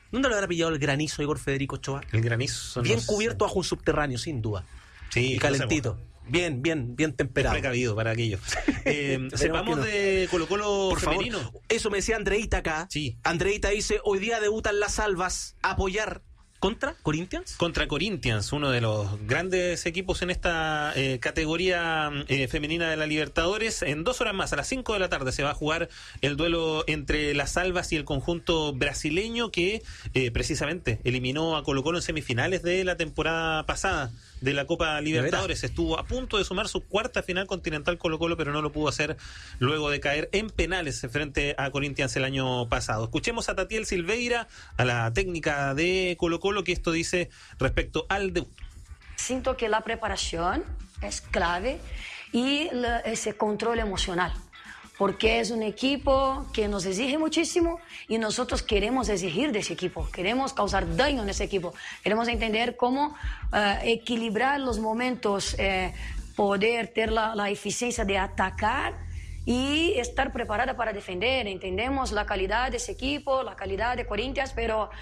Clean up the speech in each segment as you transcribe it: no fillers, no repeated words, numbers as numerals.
¿Dónde lo habrá pillado el granizo, Igor Federico Ochoa? El granizo. Bien cubierto bajo un subterráneo, sin duda. Sí, y calentito. Bien temperado. Precavido para aquello. Sepamos no. De Colo-Colo femenino. Favor. Eso me decía Andreita acá. Sí. Andreita dice, hoy día debutan las Albas, apoyar. ¿Contra Corinthians? Contra Corinthians, uno de los grandes equipos en esta categoría femenina de la Libertadores. En 2 horas más, a las 5 de la tarde, se va a jugar el duelo entre las Albas y el conjunto brasileño que precisamente eliminó a Colo-Colo en semifinales de la temporada pasada de la Copa Libertadores. Estuvo a punto de sumar su 4ª final continental Colo-Colo, pero no lo pudo hacer luego de caer en penales frente a Corinthians el año pasado. Escuchemos a Tatiel Silveira, a la técnica de Colo-Colo, que esto dice respecto al debut. Siento que la preparación es clave y ese control emocional, porque es un equipo que nos exige muchísimo y nosotros queremos exigir de ese equipo, queremos causar daño en ese equipo, queremos entender cómo equilibrar los momentos, poder tener la eficiencia de atacar y estar preparada para defender. Entendemos la calidad de ese equipo, la calidad de Corinthians, pero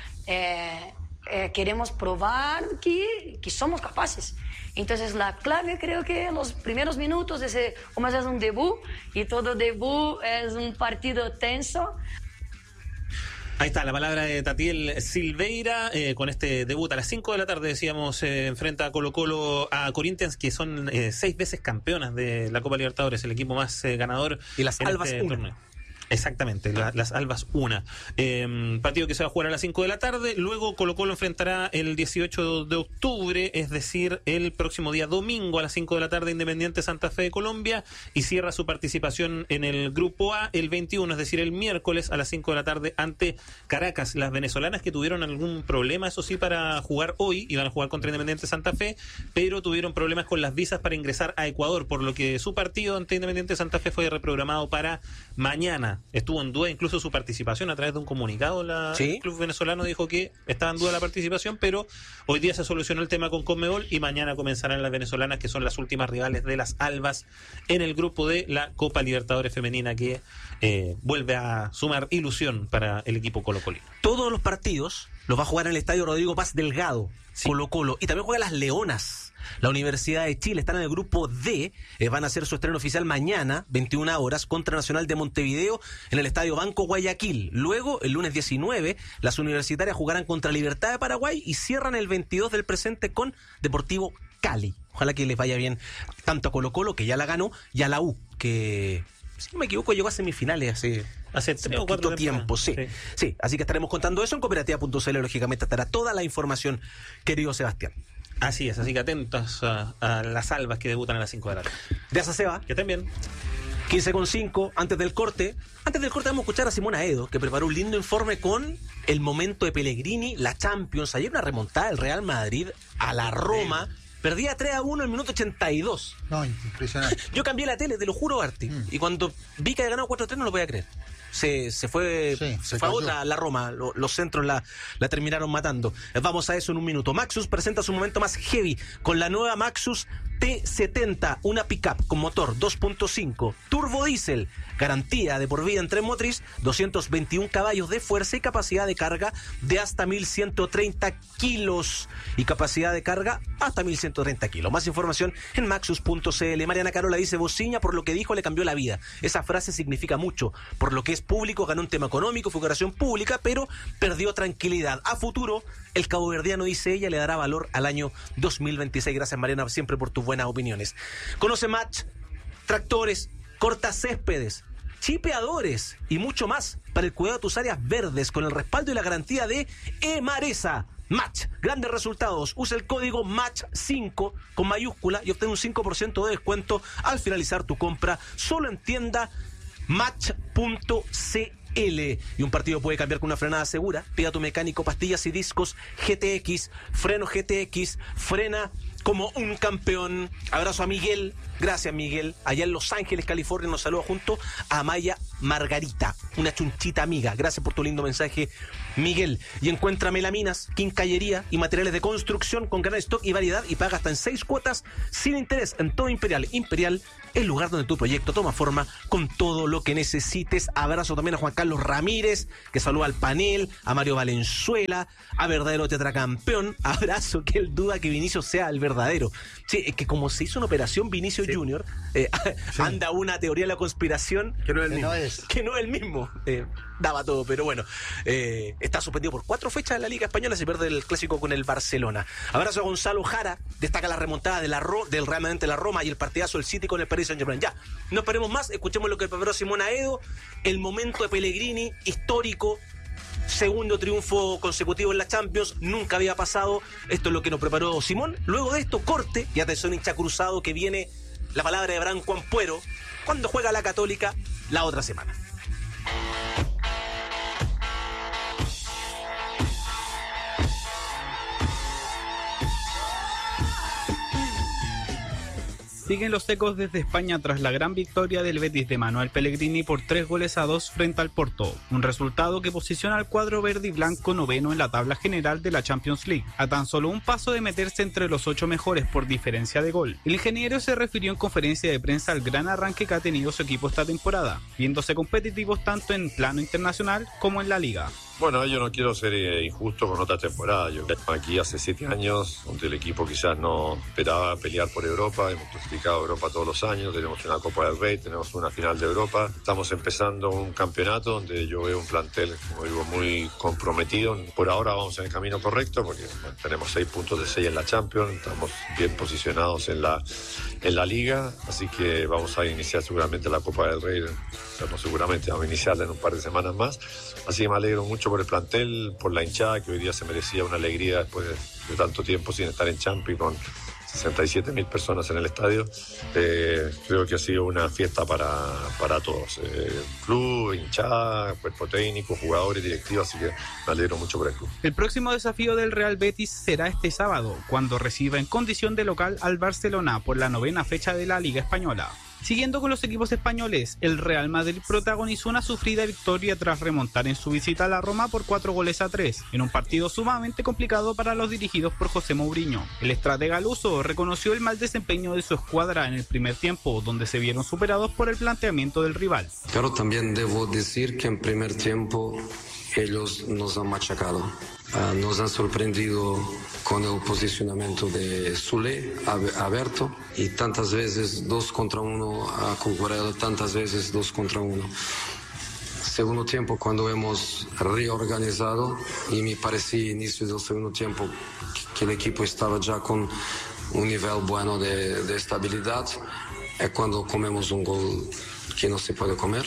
queremos probar que somos capaces. Entonces la clave creo que en los primeros minutos, como es un debut y todo debut es un partido tenso. Ahí está la palabra de Tatiel Silveira, con este debut a las 5 de la tarde, decíamos, enfrenta a Colo-Colo a Corinthians, que son 6 veces campeonas de la Copa Libertadores, el equipo más ganador. Y las Albas este torneo. Exactamente, las Albas 1. Partido que se va a jugar a las 5 de la tarde. Luego Colo-Colo enfrentará el 18 de octubre, es decir, el próximo día domingo a las 5 de la tarde, Independiente Santa Fe de Colombia, y cierra su participación en el Grupo A el 21, es decir, el miércoles a las 5 de la tarde ante Caracas. Las venezolanas que tuvieron algún problema, eso sí, para jugar hoy, iban a jugar contra Independiente Santa Fe, pero tuvieron problemas con las visas para ingresar a Ecuador, por lo que su partido ante Independiente Santa Fe fue reprogramado para mañana. Estuvo en duda incluso su participación a través de un comunicado. El club venezolano dijo que estaba en duda la participación, pero hoy día se solucionó el tema con Conmebol y mañana comenzarán las venezolanas, que son las últimas rivales de las Albas en el grupo de la Copa Libertadores Femenina, que vuelve a sumar ilusión para el equipo colocolino. Todos los partidos los va a jugar en el estadio Rodrigo Paz Delgado, sí. Colo-Colo, y también juega las Leonas. La Universidad de Chile están en el grupo D, van a hacer su estreno oficial mañana, 21 horas, contra Nacional de Montevideo en el Estadio Banco Guayaquil. Luego, el lunes 19, las universitarias jugarán contra Libertad de Paraguay y cierran el 22 del presente con Deportivo Cali. Ojalá que les vaya bien tanto a Colo-Colo, que ya la ganó, y a la U, que, si no me equivoco, llegó a semifinales hace 3 o 4 tiempo. Sí. Así que estaremos contando eso en cooperativa.cl. Lógicamente estará toda la información, querido Sebastián. Así es, así que atentos a las Albas que debutan a las 5 de la tarde. Gracias, Seba. Que estén bien. 15:05, antes del corte vamos a escuchar a Simona Edo, que preparó un lindo informe con el momento de Pellegrini, la Champions. Ayer una remontada del Real Madrid a la Roma. Perdía 3-1 en el minuto 82. No, impresionante. Yo cambié la tele, te lo juro, Arti. Y cuando vi que había ganado 4-3 no lo podía creer. Se fue a otra la Roma, los centros la terminaron matando. Vamos a eso en un minuto. Maxus presenta su momento más heavy con la nueva Maxus T70, una pickup con motor 2.5 turbo diésel, garantía de por vida en tren motriz, 221 caballos de fuerza y capacidad de carga de hasta 1130 kilos y capacidad de carga hasta 1130 kilos. Más información en maxus.cl. Mariana Carola dice: Bociña, por lo que dijo, le cambió la vida. Esa frase significa mucho. Por lo que es público, ganó un tema económico, fue operación pública, pero perdió tranquilidad. A futuro, el caboverdiano, dice ella, le dará valor al año 2026. Gracias, Mariana, siempre por tus buenas opiniones. Conoce Match, tractores, cortacéspedes, chipeadores y mucho más para el cuidado de tus áreas verdes con el respaldo y la garantía de Emaresa. Match, grandes resultados. Usa el código MATCH5 con mayúscula y obtén un 5% de descuento al finalizar tu compra, solo en tienda Match.cl. Y un partido puede cambiar con una frenada segura. Pida a tu mecánico pastillas y discos GTX, freno GTX, frena como un campeón. Abrazo a Miguel, gracias Miguel, allá en Los Ángeles, California, nos saluda junto a Maya Margarita, una chunchita amiga. Gracias por tu lindo mensaje, Miguel. Y encuentra melaminas, quincallería y materiales de construcción con gran stock y variedad, y paga hasta en 6 cuotas sin interés en todo Imperial. Imperial, el lugar donde tu proyecto toma forma con todo lo que necesites. Abrazo también a Juan Carlos Ramírez, que saluda al panel, a Mario Valenzuela, a Verdadero Tetracampeón. Abrazo, que él duda que Vinicius sea el verdadero. Sí, es que como se hizo una operación Vinicius Junior, anda una teoría de la conspiración que no es el mismo. Que no es el mismo. Daba todo, pero bueno, está suspendido por 4 fechas en la Liga Española, se pierde el clásico con el Barcelona. Abrazo a Gonzalo Jara, destaca la remontada del Real Madrid ante la Roma y el partidazo del City con el Paris Saint-Germain. Ya, no esperemos más, escuchemos lo que preparó Simón Aedo, el momento de Pellegrini, histórico, segundo triunfo consecutivo en la Champions, nunca había pasado, esto es lo que nos preparó Simón. Luego de esto, corte, y atención hincha cruzado, que viene la palabra de Branco Ampuero, cuando juega la Católica la otra semana. Siguen los ecos desde España tras la gran victoria del Betis de Manuel Pellegrini por 3-2 frente al Porto, un resultado que posiciona al cuadro verde y blanco noveno en la tabla general de la Champions League, a tan solo un paso de meterse entre los 8 mejores por diferencia de gol. El ingeniero se refirió en conferencia de prensa al gran arranque que ha tenido su equipo esta temporada, viéndose competitivos tanto en plano internacional como en la Liga. Bueno, yo no quiero ser injusto con otra temporada. Yo aquí hace 7 años, donde el equipo quizás no esperaba pelear por Europa. Hemos clasificado a Europa todos los años, tenemos una Copa del Rey, tenemos una final de Europa. Estamos empezando un campeonato donde yo veo un plantel, como digo, muy comprometido. Por ahora vamos en el camino correcto, porque tenemos 6 puntos de 6 en la Champions, estamos bien posicionados en la Liga, así que vamos a iniciar seguramente la Copa del Rey. Seguramente vamos a iniciarla en un par de semanas más. Así que me alegro mucho por el plantel, por la hinchada, que hoy día se merecía una alegría después de tanto tiempo sin estar en Champions, con 67.000 personas en el estadio. Creo que ha sido una fiesta para todos. Club, hinchada, cuerpo técnico, jugadores, directivos, así que me alegro mucho por el club. El próximo desafío del Real Betis será este sábado, cuando reciba en condición de local al Barcelona por la 9ª fecha de la Liga Española. Siguiendo con los equipos españoles, el Real Madrid protagonizó una sufrida victoria tras remontar en su visita a la Roma por 4-3, en un partido sumamente complicado para los dirigidos por José Mourinho. El estratega luso reconoció el mal desempeño de su escuadra en el primer tiempo, donde se vieron superados por el planteamiento del rival. Pero también debo decir que en primer tiempo ellos nos han machacado. Nos han sorprendido con el posicionamiento de Soulé, abierto, y tantas veces 2 contra 1 a Cucurella, tantas veces 2 contra 1. Segundo tiempo, cuando hemos reorganizado, y me parecía inicio del segundo tiempo que el equipo estaba ya con un nivel bueno de estabilidad, es cuando comemos un gol que no se puede comer.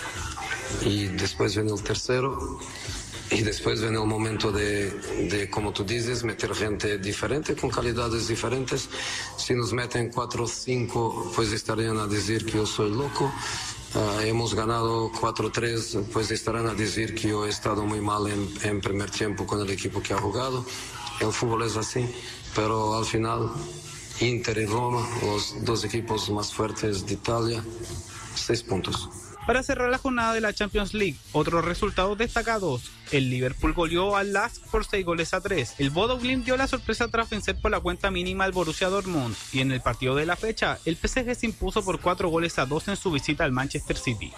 Y después viene el tercero. Y después viene el momento de, como tú dices, meter gente diferente, con calidades diferentes. Si nos meten 4 o 5, pues estarían a decir que yo soy loco. Hemos ganado 4-3, pues estarán a decir que yo he estado muy mal en primer tiempo con el equipo que ha jugado. El fútbol es así, pero al final Inter y Roma, los 2 equipos más fuertes de Italia, 6 puntos. Para cerrar la jornada de la Champions League, otros resultados destacados. El Liverpool goleó al Lask por 6-3. El Bodo Glimt dio la sorpresa tras vencer por la cuenta mínima al Borussia Dortmund. Y en el partido de la fecha, el PSG se impuso por 4-2 en su visita al Manchester City.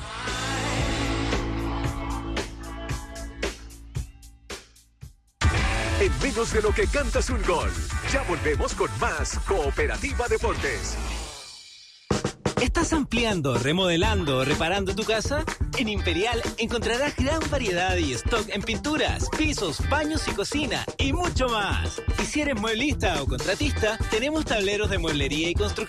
En menos de lo que cantas un gol. Ya volvemos con más Cooperativa Deportes. ¿Estás ampliando, remodelando o reparando tu casa? En Imperial encontrarás gran variedad y stock en pinturas, pisos, baños y cocina y mucho más. Y si eres mueblista o contratista, tenemos tableros de mueblería y construcción